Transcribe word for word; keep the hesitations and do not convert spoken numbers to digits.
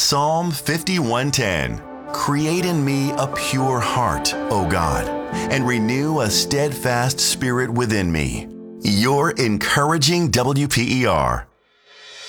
Psalm fifty-one ten. Create in me a pure heart, O God, and renew a steadfast spirit within me. Your encouraging W P E R.